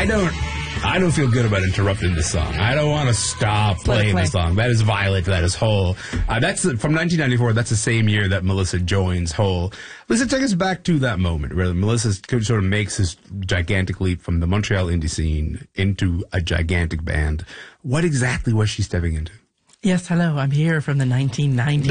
I don't feel good about interrupting this song. I don't want to stop playing the song. That is Violet. That is Hole. That's from 1994. That's the same year that Melissa joins Hole. Melissa, take us back to that moment where Melissa sort of makes this gigantic leap from the Montreal indie scene into a gigantic band. What exactly was she stepping into? Yes, hello. I'm here from the 1990s.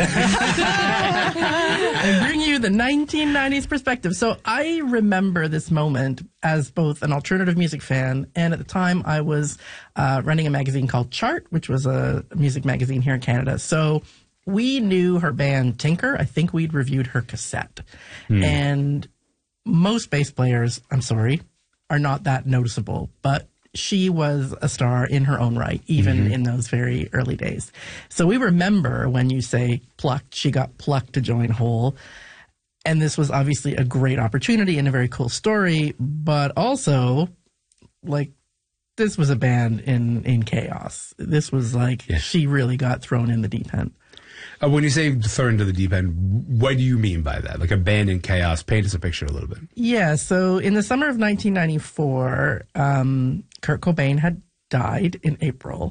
I bring you the 1990s perspective. So I remember this moment as both an alternative music fan, and at the time I was running a magazine called Chart, which was a music magazine here in Canada. So we knew her band Tinker. I think we'd reviewed her cassette. And most bass players, I'm sorry, are not that noticeable, but she was a star in her own right, even in those very early days. So we remember when you say plucked, she got plucked to join Hole. And this was obviously a great opportunity and a very cool story, but also, like, this was a band in chaos. This was like, she really got thrown in the deep end. When you say thrown into the deep end, what do you mean by that? Like a band in chaos? Paint us a picture a little bit. Yeah, so in the summer of 1994, Kurt Cobain had died in April,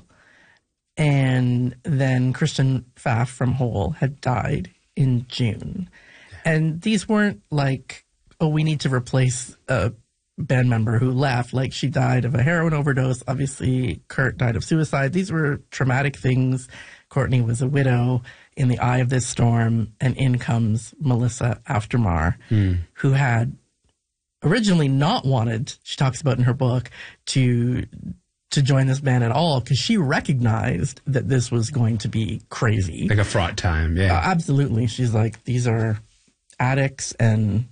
and then Christian Pfaff from Hole had died in June. And these weren't like, oh, we need to replace a band member who left. Like, she died of a heroin overdose. Obviously, Kurt died of suicide. These were traumatic things. Courtney was a widow in the eye of this storm, and in comes Melissa Aftermar, who had originally not wanted, she talks about in her book, to join this band at all, because she recognized that this was going to be crazy. Like a fraught time, absolutely. She's like, these are addicts, and,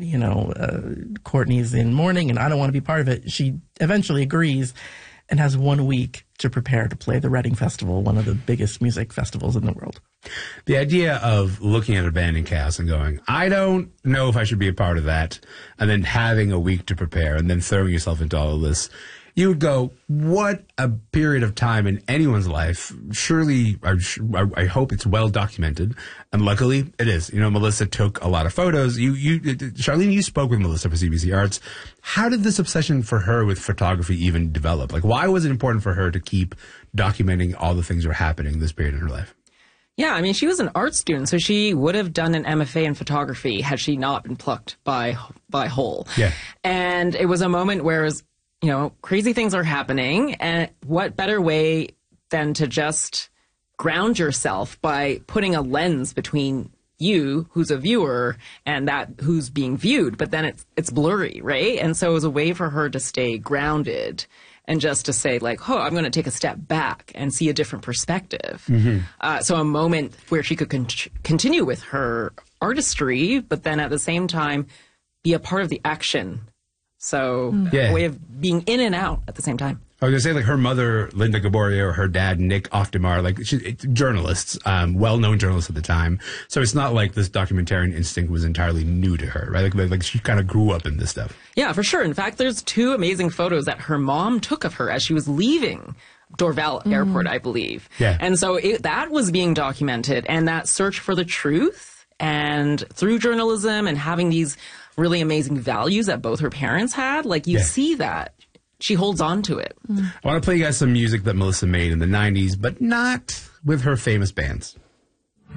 Courtney's in mourning, and I don't want to be part of it. She eventually agrees and has 1 week to prepare to play the Reading Festival, one of the biggest music festivals in the world. The idea of looking at a band in chaos and going, I don't know if I should be a part of that, and then having a week to prepare and then throwing yourself into all of this, you would go, what a period of time in anyone's life. Surely, I hope it's well documented. And luckily, it is. Melissa took a lot of photos. Charlene, you spoke with Melissa for CBC Arts. How did this obsession for her with photography even develop? Like, why was it important for her to keep documenting all the things that were happening this period in her life? Yeah, I mean, she was an art student, so she would have done an MFA in photography had she not been plucked by Hole. Yeah. And it was a moment where crazy things are happening, and what better way than to just ground yourself by putting a lens between you, who's a viewer, and that who's being viewed, but then it's blurry, right? And so it was a way for her to stay grounded and just to say, like, oh, I'm going to take a step back and see a different perspective. So a moment where she could continue with her artistry, but then at the same time be a part of the action. So a way of being in and out at the same time. I was going to say, like, her mother, Linda Gaboria, or her dad, Nick Oftemar, like, journalists, well-known journalists at the time. So it's not like this documentarian instinct was entirely new to her, right? Like she kind of grew up in this stuff. Yeah, for sure. In fact, there's 2 amazing photos that her mom took of her as she was leaving Dorval Airport, I believe. Yeah. And so that was being documented, and that search for the truth, and through journalism and having these really amazing values that both her parents had, like, you see that. She holds on to it. I want to play you guys some music that Melissa made in the 90s, but not with her famous bands.